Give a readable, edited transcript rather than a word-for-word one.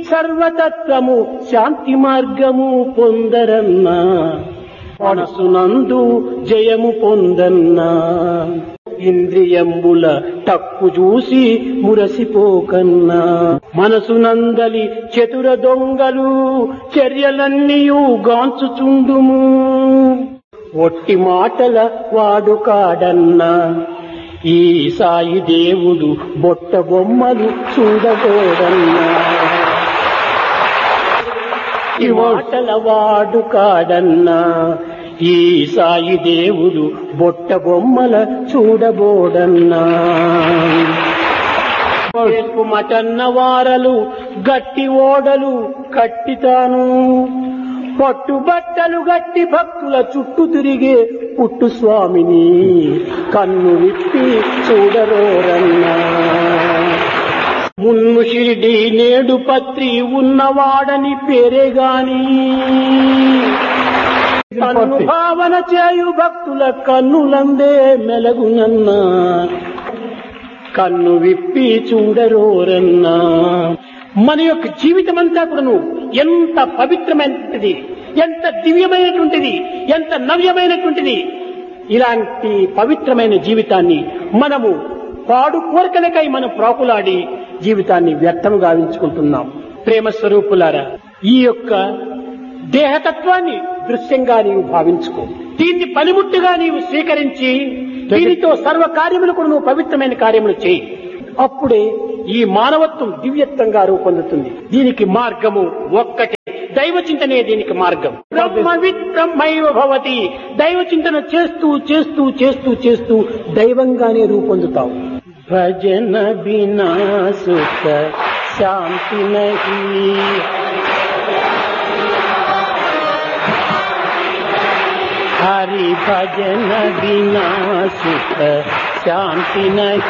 సర్వతత్వము శాంతి మార్గము పొందరన్నా, మనసునందు జయము పొందన్నా. ఇంద్రియంబుల తప్పు చూసి మురసిపోకన్నా, మనసునందలి చతుర దొంగలు చర్యలన్నీయు గాంచుచుండుము. ఒట్టి మాటల వాడు కాడన్నా, ఈ సాయి దేవుడు బొట్ట బొమ్మలు చూడగోడన్నా. ఈ మాటల వాడు కాడన్నా, ఈ సాయి దేవుడు బొట్ట బొమ్మల చూడబోడన్నా. మటన్న వారలు గట్టి ఓడలు కట్టితాను, పట్టుబట్టలు గట్టి భక్తుల చుట్టూ తిరిగే పుట్టు స్వామిని కన్ను విప్పి చూడరోరన్నా. మున్ను షిరిడి నేడు పత్రి ఉన్నవాడని పేరే గాని, కన్ను భావన చేయు భక్తుల కన్నులందే మెలగునన్నా. కన్ను విప్పి చూడరోరన్నా. మన యొక్క జీవితం అంతా కూడాను ఎంత పవిత్రమైనటువంటిది, ఎంత దివ్యమైనటువంటిది, ఎంత నవ్యమైనటువంటిది. ఇలాంటి పవిత్రమైన జీవితాన్ని మనము పాడు కోరికలకై మనం ప్రాకులాడి జీవితాన్ని వ్యర్థము గావించుకుంటున్నాం. ప్రేమ స్వరూపులారా, ఈ యొక్క దేహతత్వాన్ని దృశ్యంగా నీవు భావించుకో. దీన్ని పనిముట్టుగా నీవు స్వీకరించి దీనితో సర్వ కార్యములు కూడా నువ్వు పవిత్రమైన కార్యములు చేయి. అప్పుడే ఈ మానవత్వం దివ్యత్వంగా రూపొందుతుంది. దీనికి మార్గము ఒక్కటే, దైవ చింతనే దీనికి మార్గం. బ్రహ్మవిత్ బ్రహ్మైవ భవతి. దైవ చింతన చేస్తూ చేస్తూ చేస్తూ చేస్తూ దైవంగానే రూపొందుతావు. భజన బినా సుఖ శాంతి నహీ, హరి భజన బినా సుఖ శాంతి నహీ.